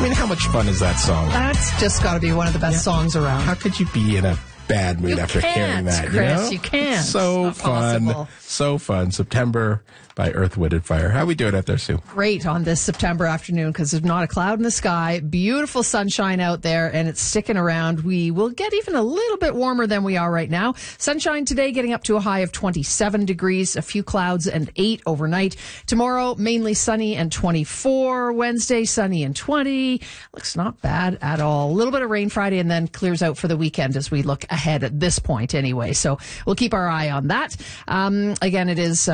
mean, how much fun is that song? That's just got to be one of the best songs around. How could you be in a bad mood after hearing that? Chris, you can't. So fun. Possible. So fun. September by Earth, Wind & Fire. How are we doing out there, Sue? Great on this September afternoon because there's not a cloud in the sky. Beautiful sunshine out there, and it's sticking around. We will get even a little bit warmer than we are right now. Sunshine today getting up to a high of 27 degrees, a few clouds and 8 overnight. Tomorrow, mainly sunny and 24. Wednesday, sunny and 20. Looks not bad at all. A little bit of rain Friday and then clears out for the weekend as we look ahead at this point anyway. So we'll keep our eye on that. Again, it is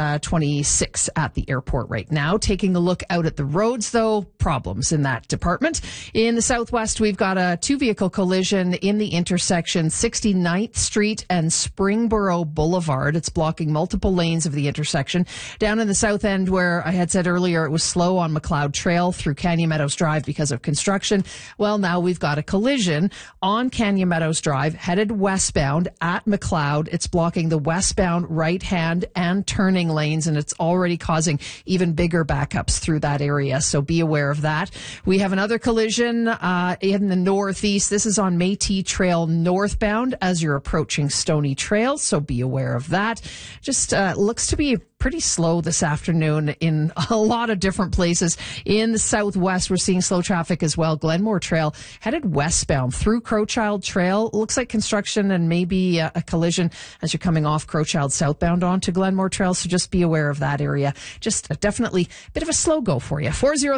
26 at the airport right now. Taking a look out at the roads, though, problems in that department. In the southwest, we've got a two-vehicle collision in the intersection 69th Street and Springboro Boulevard. It's blocking multiple lanes of the intersection. Down in the south end, where I had said earlier it was slow on McLeod Trail through Canyon Meadows Drive because of construction. Well, now we've got a collision on Canyon Meadows Drive headed westbound at McLeod. It's blocking the westbound right-hand and turning lanes, and it's already causing even bigger backups through that area. So be aware of that. We have another collision in the northeast. This is on Métis Trail northbound as you're approaching Stony Trail. So be aware of that. Just looks to be pretty slow this afternoon in a lot of different places. In the southwest, we're seeing slow traffic as well. Glenmore Trail headed westbound through Crowchild Trail. Looks like construction and maybe a collision as you're coming off Crowchild southbound onto Glenmore Trail. So just be aware of that area. Just definitely a bit of a slow go for you.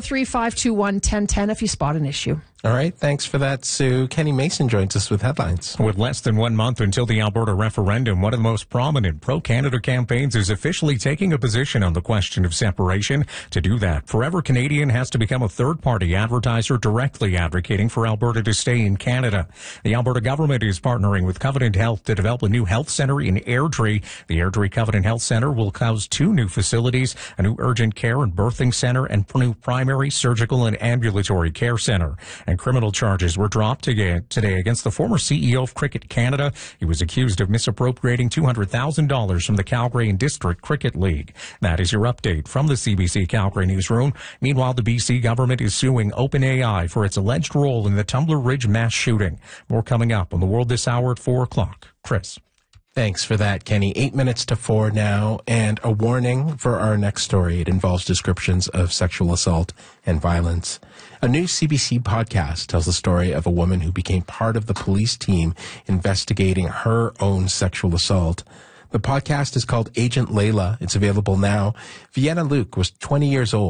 403-521-1010 if you spot an issue. All right. Thanks for that, Sue. Kenny Mason joins us with headlines. With less than 1 month until the Alberta referendum, one of the most prominent pro-Canada campaigns is officially taking a position on the question of separation. To do that, Forever Canadian has to become a third-party advertiser directly advocating for Alberta to stay in Canada. The Alberta government is partnering with Covenant Health to develop a new health centre in Airdrie. The Airdrie Covenant Health Centre will house 2 new facilities, a new urgent care and birthing centre and new primary, surgical and ambulatory care centre. And criminal charges were dropped today against the former CEO of Cricket Canada. He was accused of misappropriating $200,000 from the Calgary and District Cricket League. That is your update from the CBC Calgary newsroom. Meanwhile, the BC government is suing OpenAI for its alleged role in the Tumbler Ridge mass shooting. More coming up on The World this hour at 4 o'clock. Chris. Thanks for that, Kenny. 8 minutes to 4 now, and a warning for our next story. It involves descriptions of sexual assault and violence. A new CBC podcast tells the story of a woman who became part of the police team investigating her own sexual assault. The podcast is called Agent Layla. It's available now. Vienna Luke was 20 years old.